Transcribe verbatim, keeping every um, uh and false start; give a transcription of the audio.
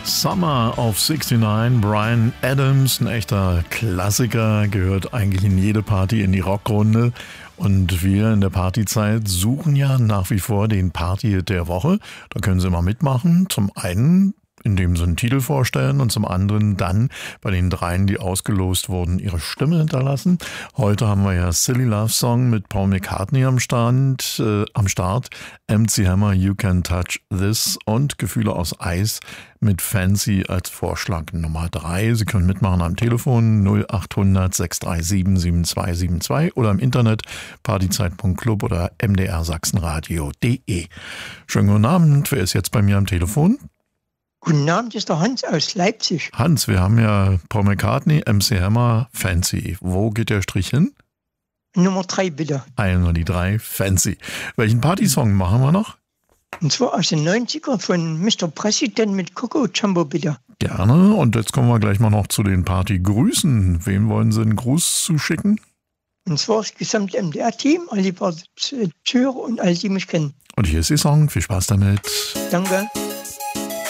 Summer of sixty-nine, Bryan Adams, ein echter Klassiker, gehört eigentlich in jede Party, in die Rockrunde. Und wir in der Partyzeit suchen ja nach wie vor den Party-Hit der Woche. Da können Sie mal mitmachen. Zum einen, indem Sie einen Titel vorstellen und zum anderen dann bei den dreien, die ausgelost wurden, ihre Stimme hinterlassen. Heute haben wir ja Silly Love Song mit Paul McCartney am Start, äh, am Start, M C Hammer, You Can Touch This und Gefühle aus Eis mit Fancy als Vorschlag Nummer drei. Sie können mitmachen am Telefon null acht hundert sechs drei sieben sieben zwei sieben zwei oder im Internet partyzeit punkt club oder m d r sachsenradio punkt de. Schönen guten Abend, wer ist jetzt bei mir am Telefon? Guten Abend, ist der Hans aus Leipzig. Hans, wir haben ja Paul McCartney, M C Hammer, Fancy. Wo geht der Strich hin? Nummer drei bitte. Einmal die drei, Fancy. Welchen Partysong machen wir noch? Und zwar aus den neunziger von Mister President mit Coco Jumbo bitte. Gerne. Und jetzt kommen wir gleich mal noch zu den Partygrüßen. Wem wollen Sie einen Gruß zuschicken? Und zwar das gesamte M D R-Team, alle Zuhörer und alle, die mich kennen. Und hier ist die Song. Viel Spaß damit. Danke.